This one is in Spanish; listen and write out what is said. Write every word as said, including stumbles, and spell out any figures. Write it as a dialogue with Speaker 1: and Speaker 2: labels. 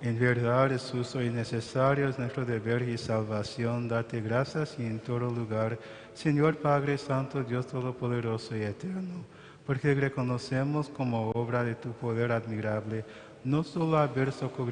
Speaker 1: En verdad es justo y necesario, es nuestro deber y salvación, darte gracias y en todo lugar, Señor Padre Santo, Dios Todopoderoso y Eterno, porque reconocemos como obra de tu poder admirable, no solo haber socorrido